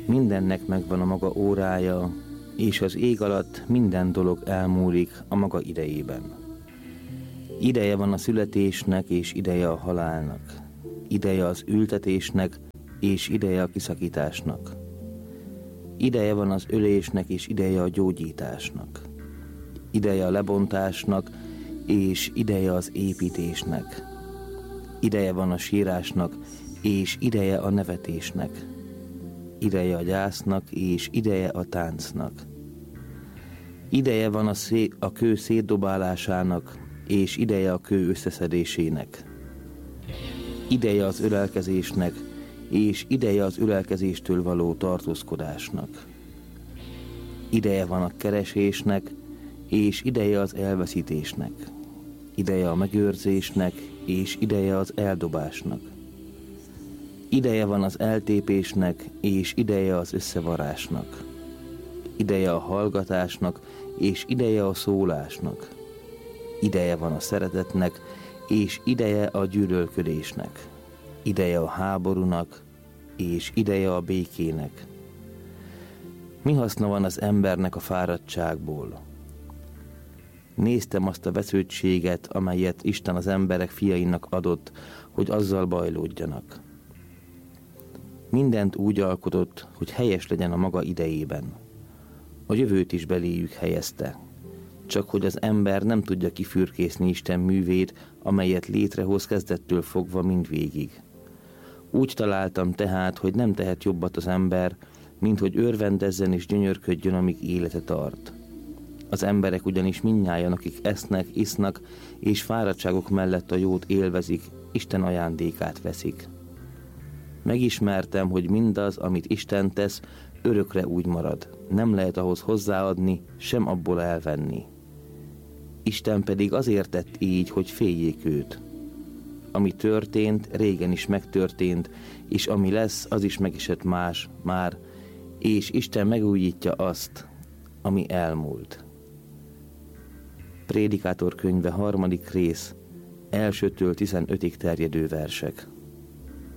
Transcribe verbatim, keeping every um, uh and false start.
Mindennek megvan a maga órája, és az ég alatt minden dolog elmúlik a maga idejében. Ideje van a születésnek, és ideje a halálnak. Ideje az ültetésnek, és ideje a kiszakításnak. Ideje van az ölésnek, és ideje a gyógyításnak. Ideje a lebontásnak, és ideje az építésnek. Ideje van a sírásnak, és ideje a nevetésnek. Ideje a gyásznak, és ideje a táncnak. Ideje van a, szé- a kő szétdobálásának, és ideje a kő összeszedésének. Ideje az ölelkezésnek, és ideje az ölelkezéstől való tartózkodásnak. Ideje van a keresésnek, és ideje az elveszítésnek. Ideje a megőrzésnek, és ideje az eldobásnak. Ideje van az eltépésnek, és ideje az összevarásnak. Ideje a hallgatásnak, és ideje a szólásnak. Ideje van a szeretetnek, és ideje a gyűlölködésnek. Ideje a háborúnak, és ideje a békének. Mi haszna van az embernek a fáradtságból? Néztem azt a vesződtséget, amelyet Isten az emberek fiainak adott, hogy azzal bajlódjanak. Mindent úgy alkotott, hogy helyes legyen a maga idejében. A jövőt is beléjük helyezte. Csak hogy az ember nem tudja kifürkészni Isten művét, amelyet létrehoz kezdettől fogva mindvégig. Úgy találtam tehát, hogy nem tehet jobbat az ember, mint hogy örvendezzen és gyönyörködjön, amíg élete tart. Az emberek ugyanis mindnyájan, akik esznek, isznak, és fáradtságok mellett a jót élvezik, Isten ajándékát veszik. Megismertem, hogy mindaz, amit Isten tesz, örökre úgy marad. Nem lehet ahhoz hozzáadni, sem abból elvenni. Isten pedig azért tett így, hogy féljék őt. Ami történt, régen is megtörtént, és ami lesz, az is megesett más, már, és Isten megújítja azt, ami elmúlt. Prédikátor könyve harmadik rész, elsőtől tizenötig terjedő versek.